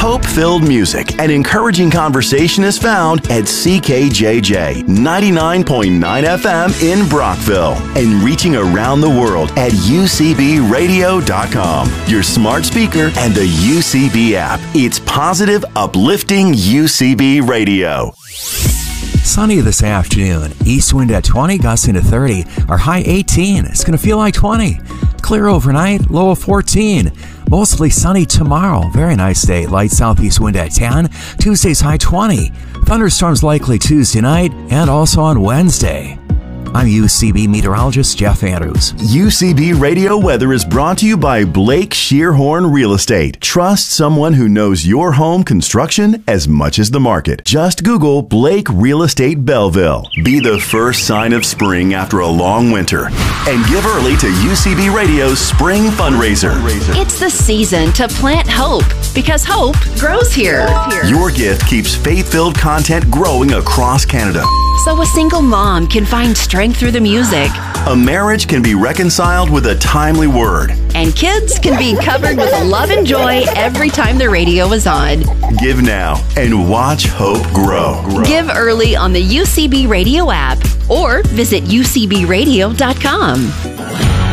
Hope-filled music and encouraging conversation is found at CKJJ 99.9 FM in Brockville and reaching around the world at UCBradio.com, your smart speaker, and the UCB app. It's positive, uplifting UCB Radio. Sunny this afternoon. East wind at 20, gusting to 30. Our high 18. It's going to feel like 20. Clear overnight, low of 14. Mostly sunny tomorrow. Very nice day. Light southeast wind at 10. Tuesday's high 20. Thunderstorms likely Tuesday night and also on Wednesday. I'm UCB meteorologist Jeff Andrews. UCB Radio Weather is brought to you by Blake Shearhorn Real Estate. Trust someone who knows your home construction as much as the market. Just Google Blake Real Estate Belleville. Be the first sign of spring after a long winter. And give early to UCB Radio's Spring Fundraiser. It's the season to plant hope, because hope grows here. Your gift keeps faith-filled content growing across Canada. So a single mom can find strength through the music. A marriage can be reconciled with a timely word. And kids can be covered with love and joy every time the radio is on. Give now and watch hope grow. Give early on the UCB Radio app or visit UCBradio.com.